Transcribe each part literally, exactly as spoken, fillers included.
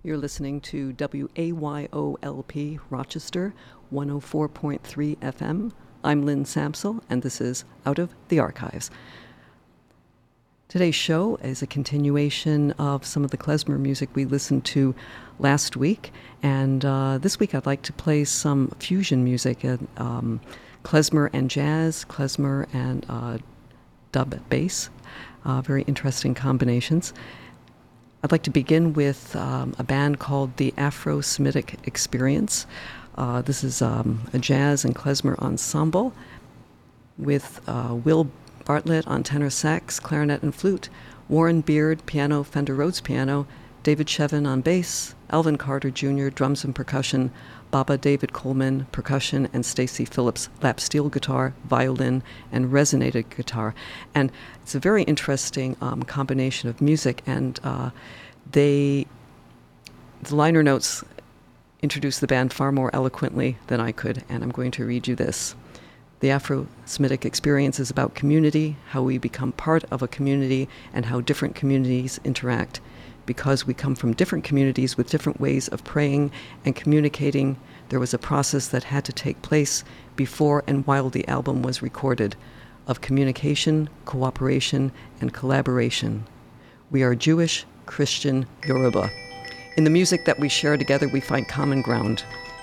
You're listening to W A Y O L P Rochester, one oh four point three F M. I'm Lynn Samsel, and this is Out of the Archives. Today's show is a continuation of some of the klezmer music we listened to last week, and uh, this week I'd like to play some fusion music, uh, um, klezmer and jazz, klezmer and uh, dub bass, uh, very interesting combinations. I'd like to begin with um, a band called the Afro-Semitic Experience. Uh, this is um, a jazz and klezmer ensemble with uh, Will Bartlett on tenor sax, clarinet, and flute, Warren Beard, piano, Fender Rhodes piano, David Shevin on bass, Alvin Carter Junior, drums and percussion, Baba David Coleman, percussion, and Stacy Phillips, lap steel guitar, violin, and resonated guitar. And it's a very interesting um, combination of music, and uh, they, the liner notes introduce the band far more eloquently than I could, and I'm going to read you this. The Afro-Semitic Experience is about community, how we become part of a community, and how different communities interact. Because we come from different communities with different ways of praying and communicating, there was a process that had to take place before and while the album was recorded, of communication, cooperation, and collaboration. We are Jewish, Christian, Yoruba. In the music that we share together, we find common ground.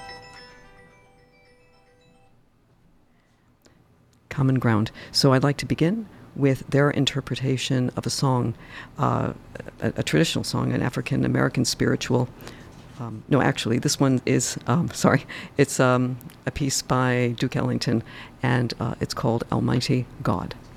Common ground. So I'd like to begin with their interpretation of a song, uh, a, a traditional song, an African-American spiritual. Um, no, actually, this one is, um, sorry, it's um, a piece by Duke Ellington, and uh, it's called Almighty God.